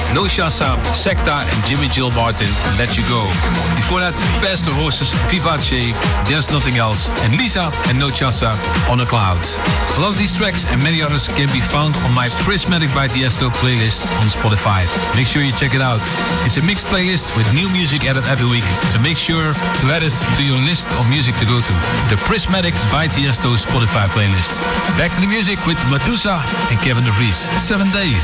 No Shasa, Secta and Jimmy Jill Martin, Let You Go. Before that, Pastor Horses, Vivace, There's Nothing Else, and Lisa and No Chasa, On a Cloud. A lot of these tracks and many others can be found on my Prismatic by Tiesto playlist on Spotify. Make sure you check it out. It's a mixed playlist with new music added every week, so make sure to add it to your list of music to go to. The Prismatic by Tiesto Spotify playlist. Back to the music with Medusa and Kevin De Vries. 7 Days.